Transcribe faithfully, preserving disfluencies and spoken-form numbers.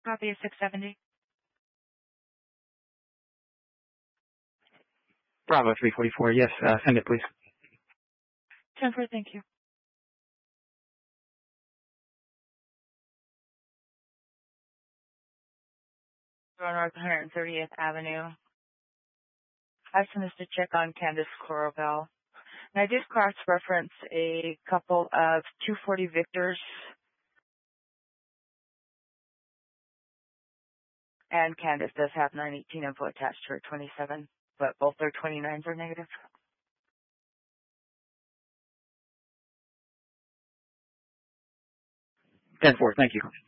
Copy of six seventy. Bravo three forty-four. Yes, uh, send it, please. ten four, thank you. North one hundred thirtieth Avenue. I asked this to check on Candace Corobel. And I did cross-reference a couple of two forty Victors and Candace does have nine eighteen info attached to her twenty-seven, but both their twenty-nines are negative. ten four, thank you.